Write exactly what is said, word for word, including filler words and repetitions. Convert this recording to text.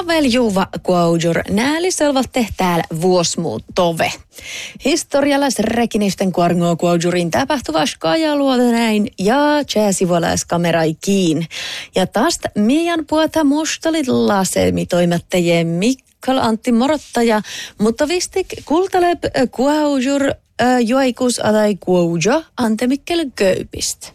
Navel juva kuaujur nääliselvat tehtääl vuosmuuttove. Historialais-rekinisten kuarngoo kuaujurin tapahtuvas kajaluota näin ja jääsivuolaiskameraikiin. Ja taas mian puolta mustalit lasemitoimattajien Mikkal Antti Morottaja, mutta vistik kultalep kuaujur joikus alai kuauja Ante Mikkel Köypist.